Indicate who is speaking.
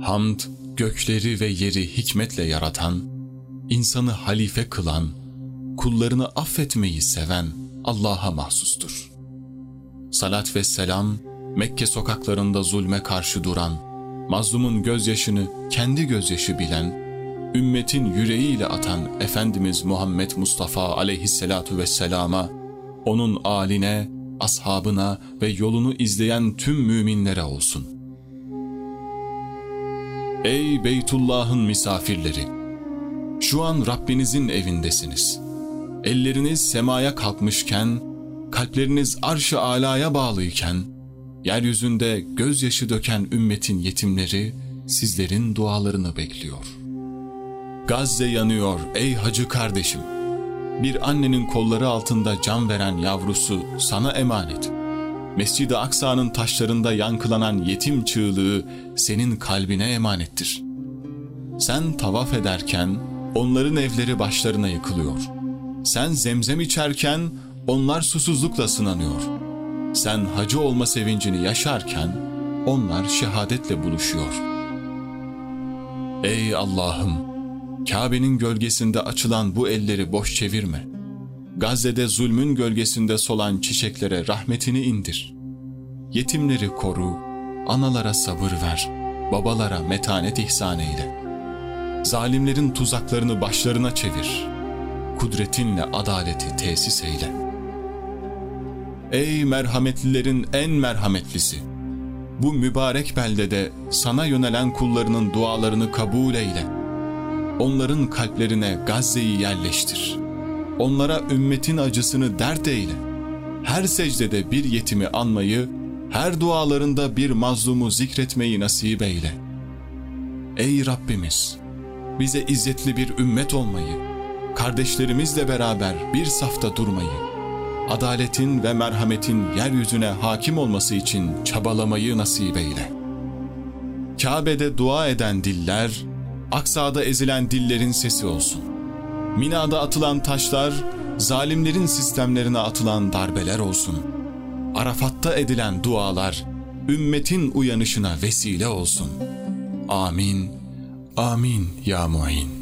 Speaker 1: Hamd, gökleri ve yeri hikmetle yaratan, insanı halife kılan, kullarını affetmeyi seven Allah'a mahsustur. Salat ve selam, Mekke sokaklarında zulme karşı duran, mazlumun gözyaşını kendi gözyaşı bilen, ümmetin yüreğiyle atan Efendimiz Muhammed Mustafa aleyhisselatu vesselama, onun âline, ashabına ve yolunu izleyen tüm müminlere olsun. Ey Beytullah'ın misafirleri! Şu an Rabbinizin evindesiniz. Elleriniz semaya kalkmışken, kalpleriniz arş-ı alaya bağlıyken, yeryüzünde gözyaşı döken ümmetin yetimleri sizlerin dualarını bekliyor. Gazze yanıyor ey hacı kardeşim. Bir annenin kolları altında can veren yavrusu sana emanet. Mescid-i Aksa'nın taşlarında yankılanan yetim çığlığı senin kalbine emanettir. Sen tavaf ederken onların evleri başlarına yıkılıyor. Sen zemzem içerken onlar susuzlukla sınanıyor. Sen hacı olma sevincini yaşarken onlar şehadetle buluşuyor. Ey Allah'ım! Kabe'nin gölgesinde açılan bu elleri boş çevirme. Gazze'de zulmün gölgesinde solan çiçeklere rahmetini indir. Yetimleri koru, analara sabır ver, babalara metanet ihsan eyle. Zalimlerin tuzaklarını başlarına çevir. Kudretinle adaleti tesis eyle. Ey merhametlilerin en merhametlisi! Bu mübarek beldede sana yönelen kullarının dualarını kabul eyle. Onların kalplerine Gazze'yi yerleştir. Onlara ümmetin acısını dert eyle. Her secdede bir yetimi anmayı, her dualarında bir mazlumu zikretmeyi nasip eyle. Ey Rabbimiz! Bize izzetli bir ümmet olmayı, kardeşlerimizle beraber bir safta durmayı, adaletin ve merhametin yeryüzüne hakim olması için çabalamayı nasip eyle. Kabe'de dua eden diller, Aksa'da ezilen dillerin sesi olsun. Mina'da atılan taşlar, zalimlerin sistemlerine atılan darbeler olsun. Arafat'ta edilen dualar, ümmetin uyanışına vesile olsun. Amin, amin ya mu'in.